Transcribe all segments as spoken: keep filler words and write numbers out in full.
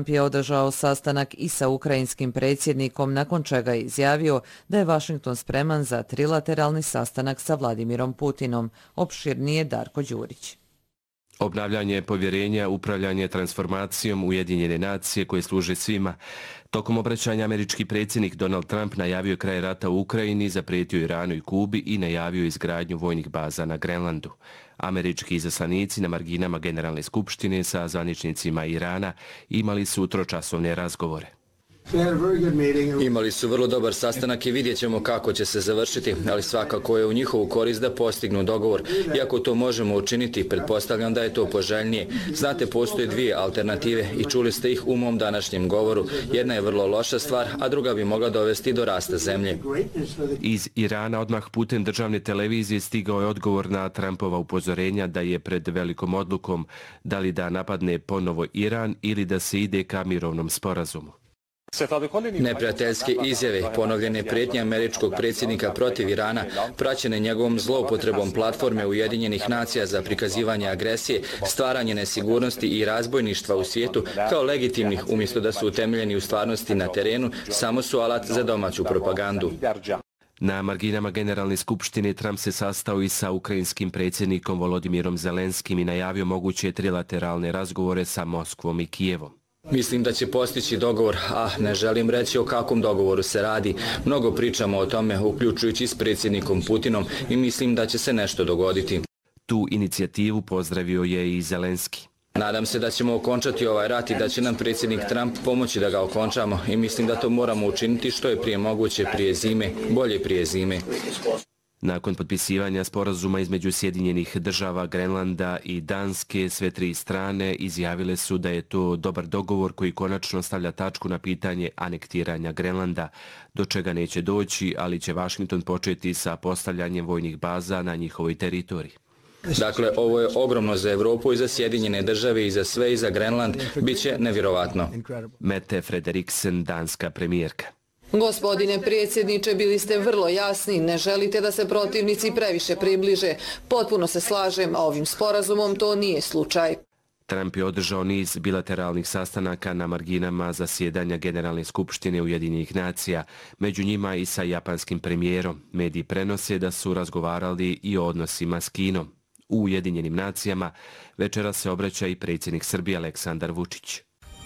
Trump je održao sastanak i sa ukrajinskim predsjednikom, nakon čega je izjavio da je Vašington spreman za trilateralni sastanak sa Vladimirom Putinom. Opširnije Darko Đurić. Obnavljanje povjerenja, upravljanje transformacijom Ujedinjene nacije koje služe svima. Tokom obraćanja američki predsjednik Donald Trump najavio kraj rata u Ukrajini, zaprijetio Iranu i Kubi i najavio izgradnju vojnih baza na Grenlandu. Američki izaslanici na marginama Generalne skupštine sa zvaničnicima Irana imali su tročasovne razgovore. Imali su vrlo dobar sastanak i vidjet ćemo kako će se završiti, ali svakako je u njihovu korist da postignu dogovor. Iako to možemo učiniti, pretpostavljam da je to poželjnije. Znate, postoje dvije alternative i čuli ste ih u mom današnjem govoru. Jedna je vrlo loša stvar, a druga bi mogla dovesti do rasta zemlje. Iz Irana odmah putem državne televizije stigao je odgovor na Trumpova upozorenja da je pred velikom odlukom da li da napadne ponovo Iran ili da se ide ka mirovnom sporazumu. Neprijateljske izjave, ponovljene prijetnje američkog predsjednika protiv Irana, praćene njegovom zloupotrebom platforme Ujedinjenih nacija za prikazivanje agresije, stvaranje nesigurnosti i razbojništva u svijetu kao legitimnih umjesto da su utemeljeni u stvarnosti na terenu, samo su alat za domaću propagandu. Na marginama Generalne skupštine Trump se sastao i sa ukrajinskim predsjednikom Volodimirom Zelenskim i najavio moguće trilateralne razgovore sa Moskvom i Kijevom. Mislim da će postići dogovor, a ne želim reći o kakvom dogovoru se radi. Mnogo pričamo o tome, uključujući s predsjednikom Putinom, i mislim da će se nešto dogoditi. Tu inicijativu pozdravio je i Zelenski. Nadam se da ćemo okončati ovaj rat i da će nam predsjednik Trump pomoći da ga okončamo i mislim da to moramo učiniti što je prije moguće prije zime, bolje prije zime. Nakon potpisivanja sporazuma između Sjedinjenih država, Grenlanda i Danske, sve tri strane izjavile su da je to dobar dogovor koji konačno stavlja tačku na pitanje anektiranja Grenlanda, do čega neće doći, ali će Vašington početi sa postavljanjem vojnih baza na njihovoj teritoriji. Dakle, ovo je ogromno za Evropu i za Sjedinjene države i za sve i za Grenland. Biće nevjerovatno. Mette Frederiksen, danska premijerka. Gospodine predsjedniče, bili ste vrlo jasni, ne želite da se protivnici previše približe. Potpuno se slažem, a ovim sporazumom to nije slučaj. Trump je održao niz bilateralnih sastanaka na marginama zasjedanja Generalne skupštine Ujedinjenih nacija, među njima i sa japanskim premijerom. Mediji prenose da su razgovarali i o odnosima s Kinom. U Ujedinjenim nacijama večera se obraća i predsjednik Srbije Aleksandar Vučić.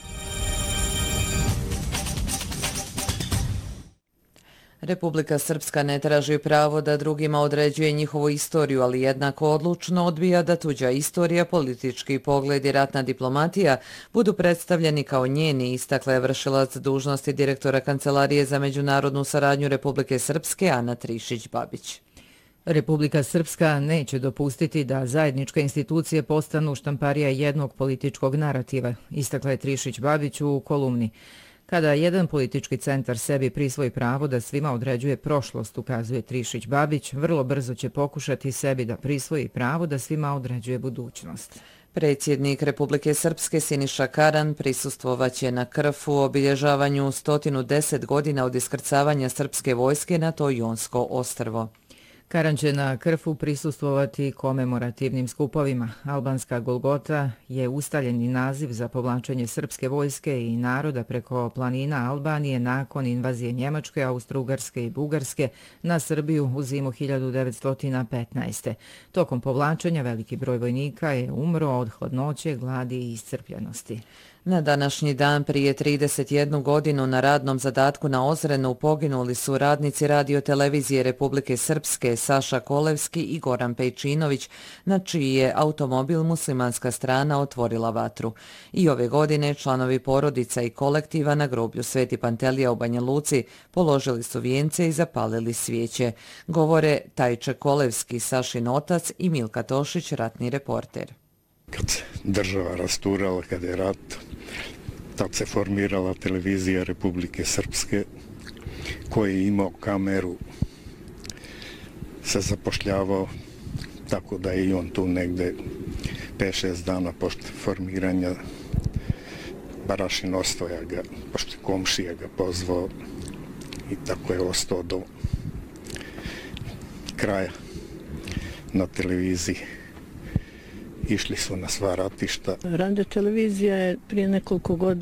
Republika Srpska ne traži pravo da drugima određuje njihovu istoriju, ali jednako odlučno odbija da tuđa istorija, politički pogled i ratna diplomatija budu predstavljeni kao njeni, istakla je vršilac dužnosti direktora Kancelarije za međunarodnu saradnju Republike Srpske Ana Trišić-Babić. Republika Srpska neće dopustiti da zajedničke institucije postanu štamparija jednog političkog narativa, istakla je Trišić-Babić u kolumni. Kada jedan politički centar sebi prisvoji pravo da svima određuje prošlost, ukazuje Trišić-Babić, vrlo brzo će pokušati sebi da prisvoji pravo da svima određuje budućnost. Predsjednik Republike Srpske Siniša Karan prisustvovaće na Krfu obilježavanju sto deset godina od iskrcavanja srpske vojske na to Jonsko ostrvo. Karan će na Krfu prisustvovati komemorativnim skupovima. Albanska Golgota je ustaljeni naziv za povlačenje srpske vojske i naroda preko planina Albanije nakon invazije Njemačke, Austro-Ugarske i Bugarske na Srbiju u zimu hiljadu devetsto petnaeste. Tokom povlačenja veliki broj vojnika je umro od hladnoće, gladi i iscrpljenosti. Na današnji dan prije trideset jednu godinu na radnom zadatku na Ozrenu poginuli su radnici radiotelevizije Republike Srpske Saša Kolevski i Goran Pejčinović, na čiji je automobil muslimanska strana otvorila vatru. I ove godine članovi porodica i kolektiva na groblju Sveti Pantelija u Banja Luci položili su vijence i zapalili svijeće. Govore Tajče Kolevski, Sašin otac, i Milka Tošić, ratni reporter. Kad se država rasturala, kad je rat, tad se formirala televizija Republike Srpske, koji je imao kameru, se zapošljavao, tako da je i on tu negde pet šest dana pošto formiranja Barašin Ostoja ga, pošto komšija ga pozvao i tako je ostao do kraja na televiziji. Išli su na sva ratišta. Radio televizija je prije nekoliko godina